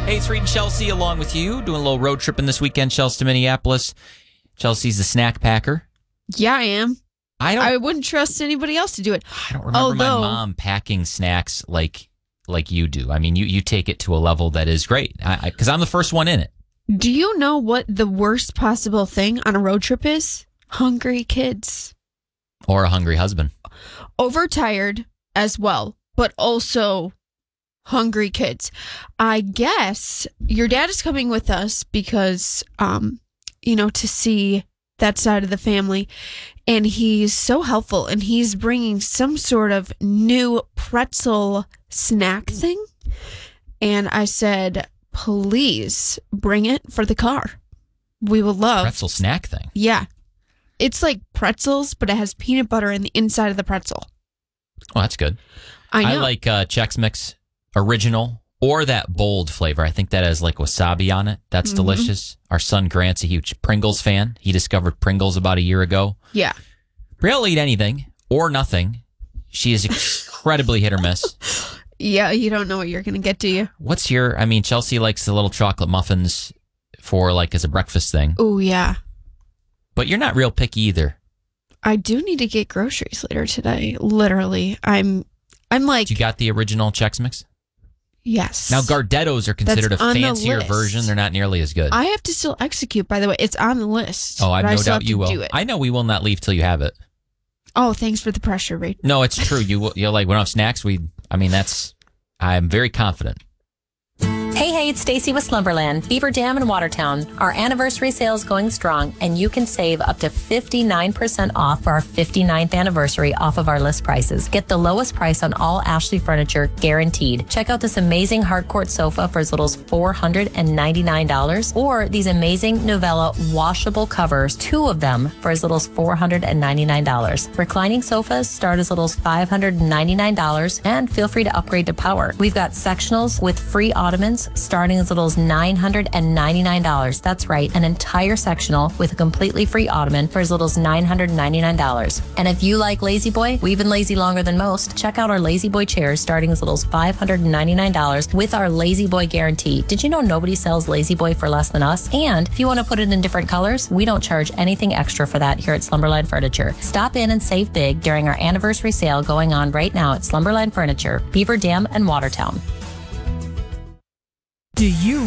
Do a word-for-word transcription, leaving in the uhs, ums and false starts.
Hey, it's Reed and Chelsea along with you, doing a little road tripping this weekend, Chelsea to Minneapolis. Chelsea's the snack packer. Yeah, I am. I don't. I wouldn't trust anybody else to do it. I don't remember Although, my mom packing snacks like like you do. I mean, you, you take it to a level that is great because I'm the first one in it. do you know what the worst possible thing on a road trip is? Hungry kids. Or a hungry husband. Overtired as well, but also hungry kids. I guess your dad is coming with us because, um, you know, to see that side of the family. And he's so helpful. And he's bringing some sort of new pretzel snack thing. And I said, please bring it for the car. We will love. Pretzel snack thing. Yeah. It's like pretzels, but it has peanut butter in the inside of the pretzel. Oh, that's good. I know. I like uh, Chex Mix Original or that bold flavor. I think that has like wasabi on it. That's mm-hmm. delicious. Our son Grant's a huge Pringles fan. He discovered Pringles about a year ago. Yeah. Brielle will eat anything or nothing. She is incredibly hit or miss. Yeah, you don't know what you're going to get, do you? What's your, I mean, Chelsea likes the little chocolate muffins for like as a breakfast thing. Oh, yeah. But you're not real picky either. I do need to get groceries later today. Literally. I'm I'm like... You got the original Chex Mix? Yes. Now, Gardettos are considered That's a on the fancier list. version. They're not nearly as good. I have to still execute, by the way. It's on the list. Oh, I have but no I still doubt have you to will. do it. I know we will not leave till you have it. Oh, thanks for the pressure, Reed. No, it's true. You will, you're like, we don't have snacks. We, I mean, that's, I'm very confident. Hey, hey, it's Stacy with Slumberland, Beaver Dam in Watertown. Our anniversary sale is going strong, and you can save up to fifty-nine percent off for our fifty-ninth anniversary off of our list prices. Get the lowest price on all Ashley furniture, guaranteed. Check out this amazing hardcourt sofa for as little as four hundred ninety-nine dollars, or these amazing Novella washable covers, two of them for as little as four hundred ninety-nine dollars. Reclining sofas start as little as five hundred ninety-nine dollars, and feel free to upgrade to power. We've got sectionals with free ottomans starting as little as nine hundred ninety-nine dollars. That's right, an entire sectional with a completely free ottoman for as little as nine hundred ninety-nine dollars. And if you like Lazy Boy, we've been lazy longer than most. Check out our Lazy Boy chairs starting as little as five hundred ninety-nine dollars with our Lazy Boy guarantee. Did you know nobody sells Lazy Boy for less than us? And if you want to put it in different colors, we don't charge anything extra for that here at Slumberland Furniture. Stop in and save big during our anniversary sale going on right now at Slumberland Furniture, Beaver Dam and Watertown. Do you